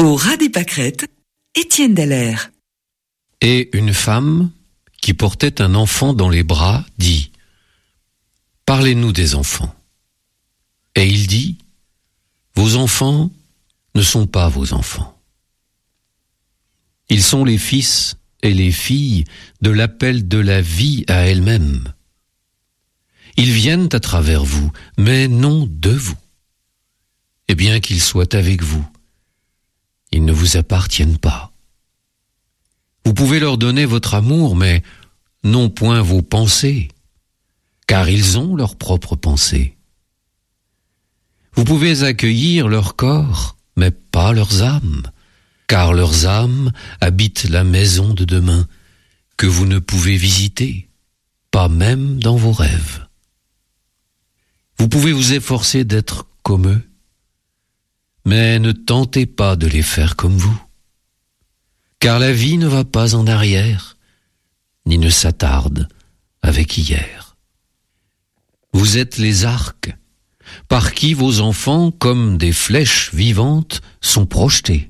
Au ras des pâquerettes, Étienne Dallaire. Et une femme qui portait un enfant dans les bras dit : Parlez-nous des enfants. Et il dit : Vos enfants ne sont pas vos enfants. Ils sont les fils et les filles de l'appel de la vie à elle-même. Ils viennent à travers vous, mais non de vous. Et bien qu'ils soient avec vous, ils ne vous appartiennent pas. Vous pouvez leur donner votre amour, mais non point vos pensées, car ils ont leurs propres pensées. Vous pouvez accueillir leur corps, mais pas leurs âmes, car leurs âmes habitent la maison de demain, que vous ne pouvez visiter, pas même dans vos rêves. Vous pouvez vous efforcer d'être comme eux, mais ne tentez pas de les faire comme vous, car la vie ne va pas en arrière, ni ne s'attarde avec hier. Vous êtes les arcs, par qui vos enfants, comme des flèches vivantes, sont projetés.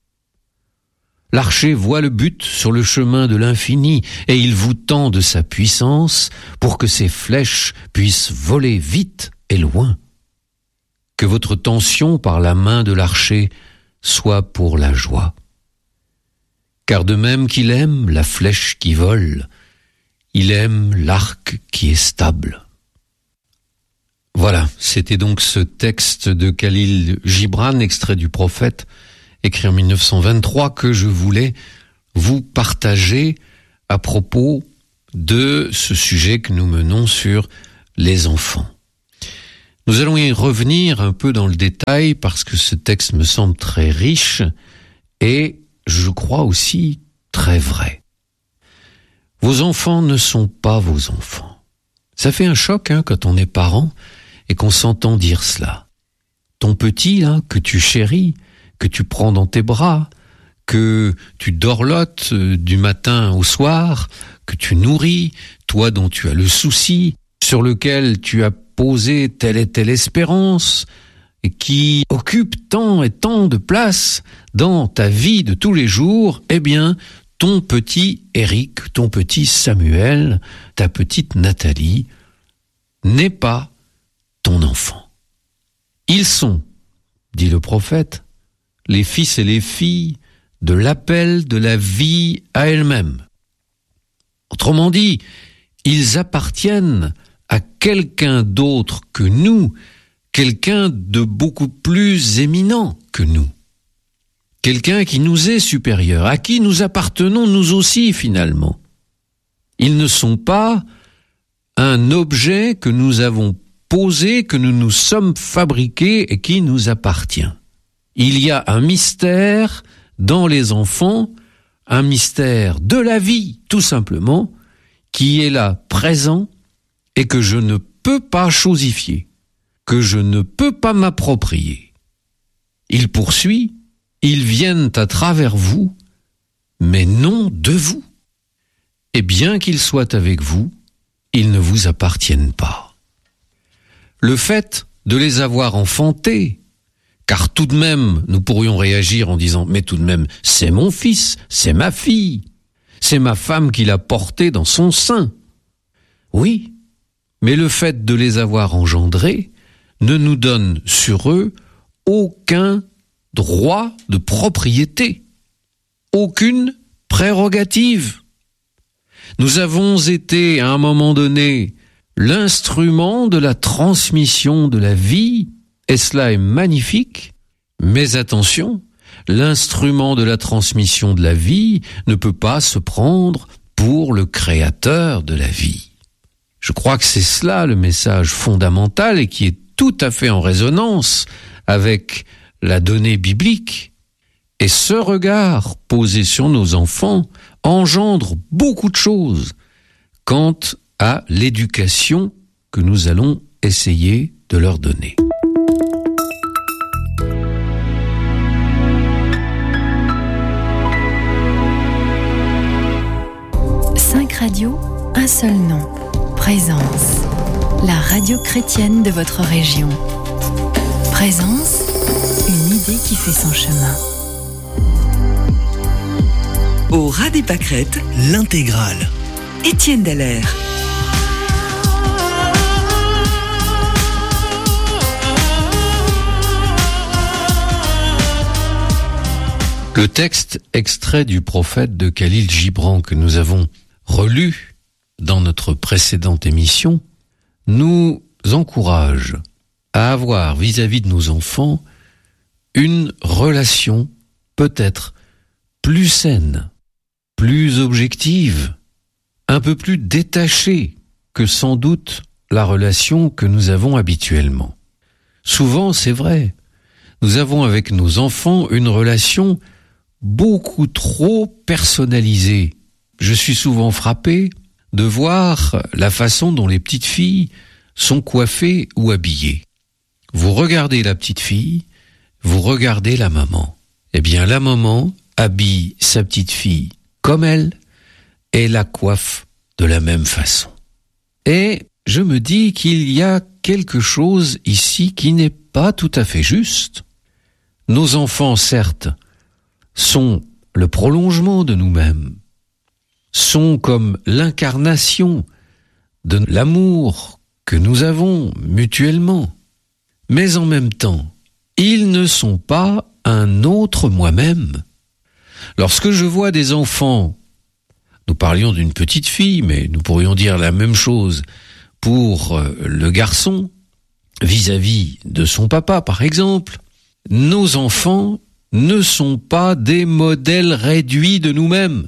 L'archer voit le but sur le chemin de l'infini, et il vous tend de sa puissance pour que ces flèches puissent voler vite et loin. Que votre tension par la main de l'archer soit pour la joie. Car de même qu'il aime la flèche qui vole, il aime l'arc qui est stable. Voilà, c'était donc ce texte de Khalil Gibran, extrait du Prophète, écrit en 1923, que je voulais vous partager à propos de ce sujet que nous menons sur les enfants. Nous allons y revenir un peu dans le détail parce que ce texte me semble très riche et, je crois aussi, très vrai. Vos enfants ne sont pas vos enfants. Ça fait un choc quand on est parent et qu'on s'entend dire cela. Ton petit, que tu chéris, que tu prends dans tes bras, que tu dorlotes du matin au soir, que tu nourris, toi dont tu as le souci, sur lequel tu as posé telle et telle espérance, et qui occupe tant et tant de place dans ta vie de tous les jours, eh bien, ton petit Éric, ton petit Samuel, ta petite Nathalie, n'est pas ton enfant. Ils sont, dit le prophète, les fils et les filles de l'appel de la vie à elle-même. Autrement dit, ils appartiennent à quelqu'un d'autre que nous, quelqu'un de beaucoup plus éminent que nous, quelqu'un qui nous est supérieur, à qui nous appartenons nous aussi finalement. Ils ne sont pas un objet que nous avons posé, que nous nous sommes fabriqués et qui nous appartient. Il y a un mystère dans les enfants, un mystère de la vie, tout simplement, qui est là présent et que je ne peux pas chosifier, que je ne peux pas m'approprier. Il poursuit, ils viennent à travers vous, mais non de vous. Et bien qu'ils soient avec vous, ils ne vous appartiennent pas. Le fait de les avoir enfantés, car tout de même, nous pourrions réagir en disant « Mais tout de même, c'est mon fils, c'est ma fille, c'est ma femme qui l'a porté dans son sein. » Oui, mais le fait de les avoir engendrés ne nous donne sur eux aucun droit de propriété, aucune prérogative. Nous avons été, à un moment donné, l'instrument de la transmission de la vie, et cela est magnifique, mais attention, l'instrument de la transmission de la vie ne peut pas se prendre pour le créateur de la vie. Je crois que c'est cela le message fondamental et qui est tout à fait en résonance avec la donnée biblique. Et ce regard posé sur nos enfants engendre beaucoup de choses quant à l'éducation que nous allons essayer de leur donner. Cinq radios, un seul nom. Présence, la radio chrétienne de votre région. Présence, une idée qui fait son chemin. Au ras des pâquerettes, l'intégrale. Étienne Dallaire. Le texte extrait du prophète de Khalil Gibran que nous avons relu dans notre précédente émission nous encourage à avoir vis-à-vis de nos enfants une relation peut-être plus saine, plus objective, un peu plus détachée que sans doute la relation que nous avons habituellement. Souvent, c'est vrai, nous avons avec nos enfants une relation beaucoup trop personnalisée. Je suis souvent frappé de voir la façon dont les petites filles sont coiffées ou habillées. Vous regardez la petite fille, vous regardez la maman. Eh bien, la maman habille sa petite fille comme elle et la coiffe de la même façon. Et je me dis qu'il y a quelque chose ici qui n'est pas tout à fait juste. Nos enfants, certes, sont le prolongement de nous-mêmes, sont comme l'incarnation de l'amour que nous avons mutuellement. Mais en même temps, ils ne sont pas un autre moi-même. Lorsque je vois des enfants, nous parlions d'une petite fille, mais nous pourrions dire la même chose pour le garçon, vis-à-vis de son papa par exemple, nos enfants ne sont pas des modèles réduits de nous-mêmes,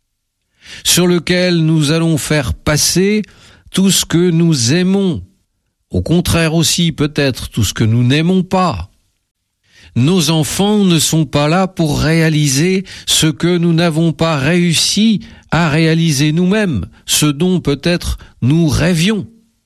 sur lesquels nous allons faire passer tout ce que nous aimons, au contraire aussi peut-être tout ce que nous n'aimons pas. Nos enfants ne sont pas là pour réaliser ce que nous n'avons pas réussi à réaliser nous-mêmes, ce dont peut-être nous rêvions.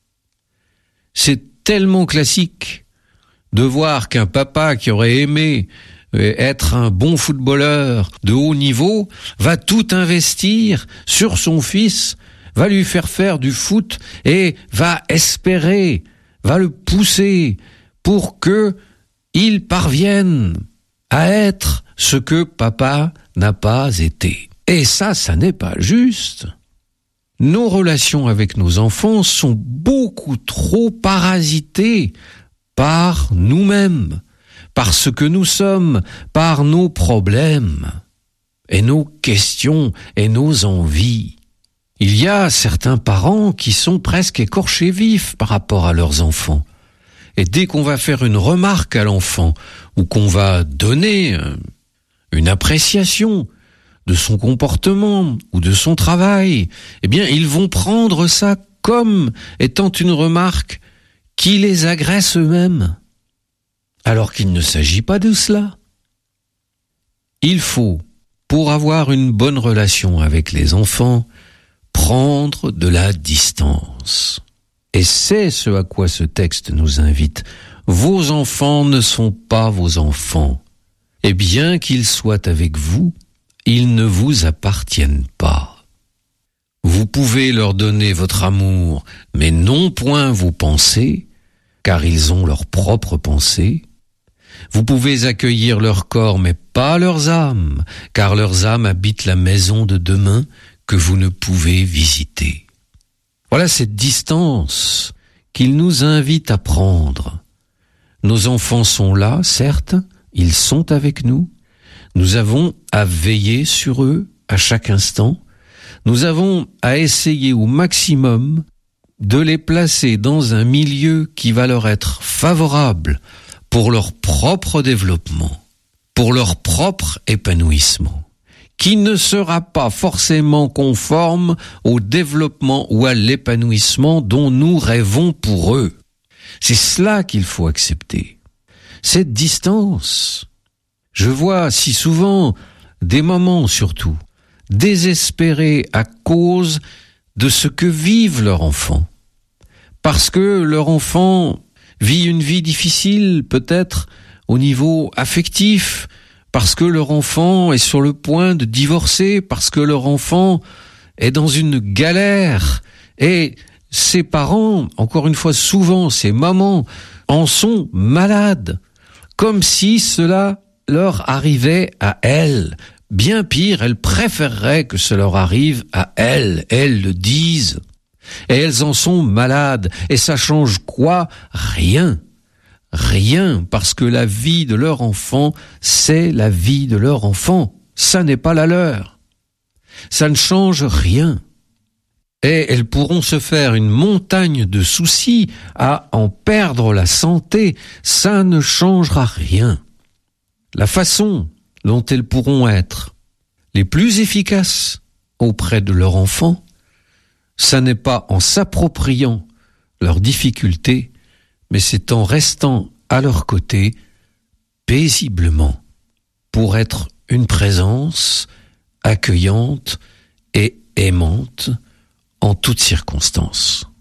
C'est tellement classique de voir qu'un papa qui aurait aimé être un bon footballeur de haut niveau va tout investir sur son fils, va lui faire faire du foot et va espérer, va le pousser pour que il parvienne à être ce que papa n'a pas été. Et ça n'est pas juste. Nos relations avec nos enfants sont beaucoup trop parasitées par nous-mêmes, par ce que nous sommes, par nos problèmes et nos questions et nos envies. Il y a certains parents qui sont presque écorchés vifs par rapport à leurs enfants. Et dès qu'on va faire une remarque à l'enfant ou qu'on va donner une appréciation de son comportement ou de son travail, eh bien, ils vont prendre ça comme étant une remarque qui les agresse eux-mêmes. Alors qu'il ne s'agit pas de cela. Il faut, pour avoir une bonne relation avec les enfants, prendre de la distance. Et c'est ce à quoi ce texte nous invite. Vos enfants ne sont pas vos enfants. Et bien qu'ils soient avec vous, ils ne vous appartiennent pas. Vous pouvez leur donner votre amour, mais non point vos pensées, car ils ont leurs propres pensées. Vous pouvez accueillir leur corps, mais pas leurs âmes, car leurs âmes habitent la maison de demain que vous ne pouvez visiter. Voilà cette distance qu'il nous invite à prendre. Nos enfants sont là, certes, ils sont avec nous. Nous avons à veiller sur eux à chaque instant. Nous avons à essayer au maximum de les placer dans un milieu qui va leur être favorable pour leur propre développement, pour leur propre épanouissement, qui ne sera pas forcément conforme au développement ou à l'épanouissement dont nous rêvons pour eux. C'est cela qu'il faut accepter. Cette distance. Je vois si souvent des mamans surtout désespérées à cause de ce que vivent leurs enfants. Parce que leur enfant vit une vie difficile, peut-être au niveau affectif, parce que leur enfant est sur le point de divorcer, parce que leur enfant est dans une galère. Et ces parents, encore une fois souvent ces mamans, en sont malades, comme si cela leur arrivait à elles. Bien pire, elles préféreraient que ça leur arrive à elles. Elles le disent. Et elles en sont malades. Et ça change quoi? Rien. Rien, parce que la vie de leur enfant, c'est la vie de leur enfant. Ça n'est pas la leur. Ça ne change rien. Et elles pourront se faire une montagne de soucis à en perdre la santé. Ça ne changera rien. La façon dont elles pourront être les plus efficaces auprès de leur enfant, ça n'est pas en s'appropriant leurs difficultés, mais c'est en restant à leur côté paisiblement pour être une présence accueillante et aimante en toutes circonstances.